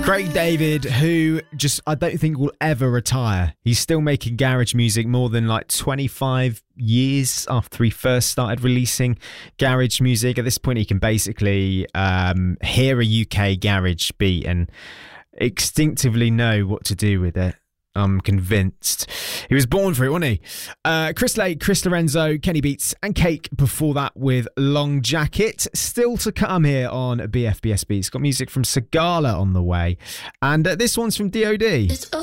Craig David, who I don't think will ever retire. He's still making garage music more than 25 years after he first started releasing garage music. At this point, he can basically hear a UK garage beat and instinctively know what to do with it. I'm convinced. He was born for it, wasn't he? Chris Lake, Chris Lorenzo, Kenny Beats and Cake before that with Long Jacket. Still to come here on BFBS Beats. Got music from Sigala on the way. And this one's from DOD. It's